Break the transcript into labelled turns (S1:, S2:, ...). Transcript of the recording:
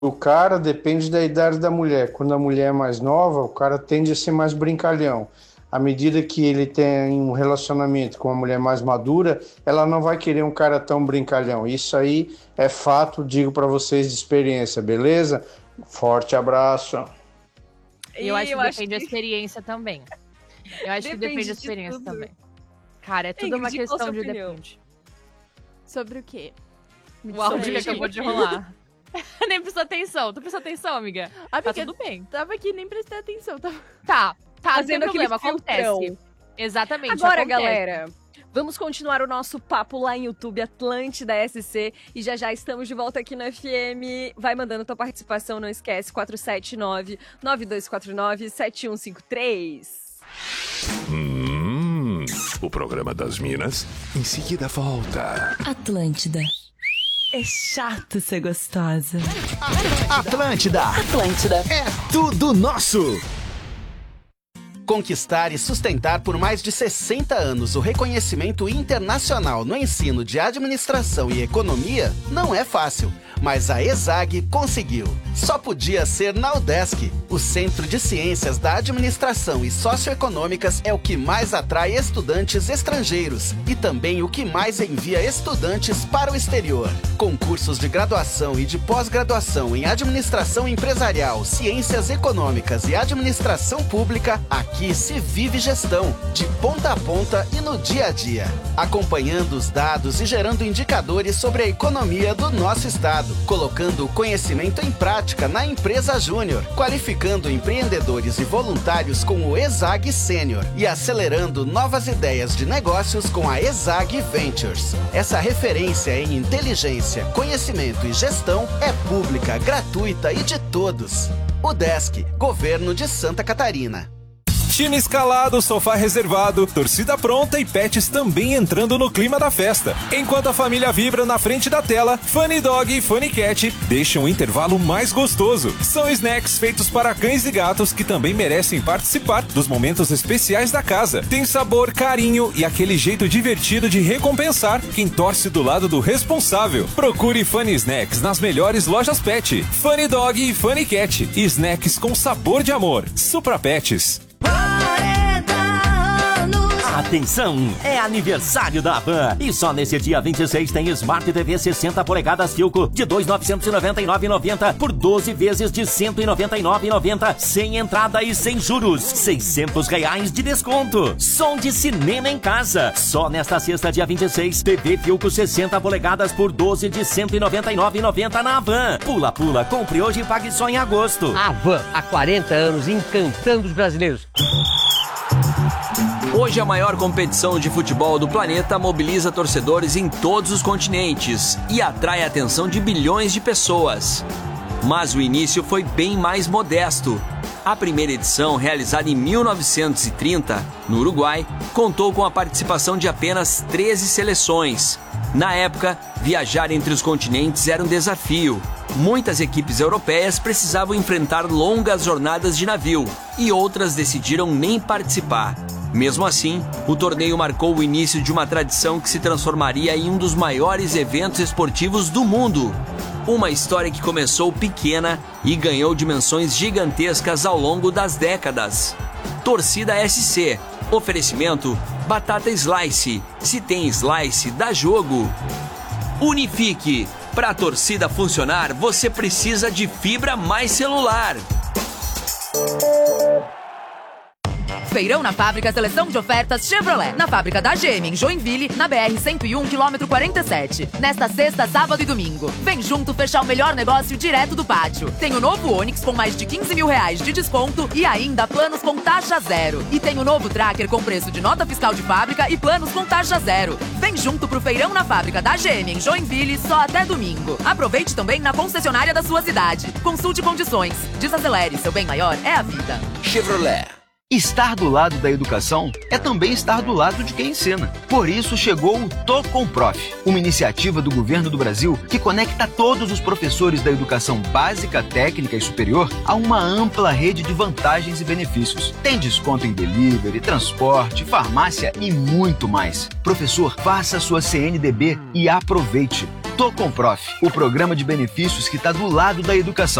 S1: O cara depende da idade da mulher. Quando a mulher é mais nova, o cara tende a ser mais brincalhão. À medida que ele tem um relacionamento com uma mulher mais madura, ela não vai querer um cara tão brincalhão. Isso aí é fato, digo para vocês de experiência, beleza? Forte abraço.
S2: Eu acho que depende da experiência também. Eu acho que depende da experiência também. Cara, é tudo uma questão de depende.
S3: Sobre o quê?
S2: O áudio que acabou de rolar. Nem prestou atenção. Tu prestou atenção, amiga? Tá tudo bem.
S3: Tava aqui, nem prestei atenção.
S2: Tá,
S4: fazendo
S2: não tem problema, acontece. Exatamente,
S4: Agora,
S2: acontece.
S4: galera, vamos continuar o nosso papo lá em YouTube, Atlântida SC. E já estamos de volta aqui no FM. Vai mandando tua participação, não esquece. 479-9249-7153.
S5: O programa das Minas em seguida volta.
S6: Atlântida. É chato ser gostosa.
S7: Atlântida. É tudo nosso. Conquistar e sustentar por mais de 60 anos o reconhecimento internacional no ensino de administração e economia não é fácil, mas a ESAG conseguiu. Só podia ser na UDESC. O Centro de Ciências da Administração e Socioeconômicas é o que mais atrai estudantes estrangeiros e também o que mais envia estudantes para o exterior. Com cursos de graduação e de pós-graduação em Administração Empresarial, Ciências Econômicas e Administração Pública, aqui se vive gestão, de ponta a ponta e no dia a dia, acompanhando os dados e gerando indicadores sobre a economia do nosso estado, colocando o conhecimento em prática na empresa júnior, qualificando empreendedores e voluntários com o ESAG Sênior e acelerando novas ideias de negócios com a ESAG Ventures. Essa referência em inteligência, conhecimento e gestão é pública, gratuita e de todos. UDESC, Governo de Santa Catarina.
S8: Time escalado, sofá reservado, torcida pronta e pets também entrando no clima da festa. Enquanto a família vibra na frente da tela, Funny Dog e Funny Cat deixam o intervalo mais gostoso. São snacks feitos para cães e gatos que também merecem participar dos momentos especiais da casa. Tem sabor, carinho e aquele jeito divertido de recompensar quem torce do lado do responsável. Procure Funny Snacks nas melhores lojas pet. Funny Dog e Funny Cat. Snacks com sabor de amor. Supra Pets.
S9: Atenção, é aniversário da Havan e só nesse dia 26 tem Smart TV 60 polegadas Philco de 2.999,90 por 12 vezes de 199,90 sem entrada e sem juros, R$600 de desconto. Som de cinema em casa, só nesta sexta dia 26 TV Philco 60 polegadas por 12 de 199,90 na Havan. Pula, pula, compre hoje e pague só em agosto.
S10: Havan, há 40 anos encantando os brasileiros.
S11: Hoje a maior competição de futebol do planeta mobiliza torcedores em todos os continentes e atrai a atenção de bilhões de pessoas. Mas o início foi bem mais modesto. A primeira edição, realizada em 1930, no Uruguai, contou com a participação de apenas 13 seleções. Na época, viajar entre os continentes era um desafio. Muitas equipes europeias precisavam enfrentar longas jornadas de navio e outras decidiram nem participar. Mesmo assim, o torneio marcou o início de uma tradição que se transformaria em um dos maiores eventos esportivos do mundo. Uma história que começou pequena e ganhou dimensões gigantescas ao longo das décadas. Torcida SC. Oferecimento Batata Slice. Se tem Slice, dá jogo. Unifique. Para a torcida funcionar, você precisa de fibra mais celular.
S12: Feirão na Fábrica, seleção de ofertas Chevrolet. Na fábrica da GM, em Joinville, na BR-101, quilômetro 47. Nesta sexta, sábado e domingo. Vem junto fechar o melhor negócio direto do pátio. Tem o novo Onix com mais de R$15 mil de desconto e ainda planos com taxa zero. E tem o novo Tracker com preço de nota fiscal de fábrica e planos com taxa zero. Vem junto pro Feirão na Fábrica da GM, em Joinville, só até domingo. Aproveite também na concessionária da sua cidade. Consulte condições. Desacelere, seu bem maior é a vida.
S7: Chevrolet.
S13: Estar do lado da educação é também estar do lado de quem ensina. Por isso chegou o Tô com Prof, uma iniciativa do governo do Brasil que conecta todos os professores da educação básica, técnica e superior a uma ampla rede de vantagens e benefícios. Tem desconto em delivery, transporte, farmácia e muito mais. Professor, faça sua CNDB e aproveite. Tô com Prof, o programa de benefícios que está do lado da educação.